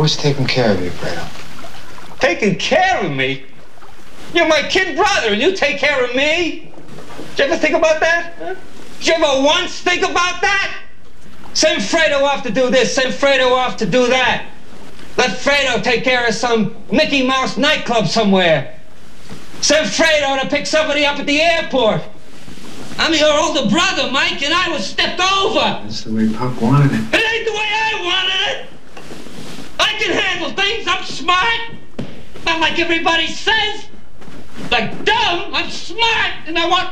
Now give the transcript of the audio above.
always taking care of you, Fredo. Taking care of me? You're my kid brother, and you take care of me? Did you ever think about that? Huh? Did you ever once think about that? Send Fredo off to do this, send Fredo off to do that. Let Fredo take care of some Mickey Mouse nightclub somewhere. Send Fredo to pick somebody up at the airport. I'm your older brother, Mike, and I was stepped over. That's the way Pop wanted it. It ain't the way I wanted it. I can handle things. I'm smart. Not like everybody says. Like dumb, I'm smart, and I want